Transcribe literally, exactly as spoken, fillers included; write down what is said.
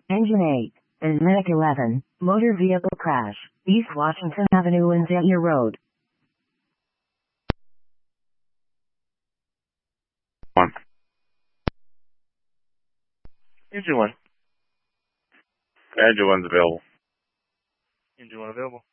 Engine eight. Atlantic eleven. Motor vehicle crash. East Washington Avenue and Zaire Road. One. Engine one. Engine one's available. Engine one available.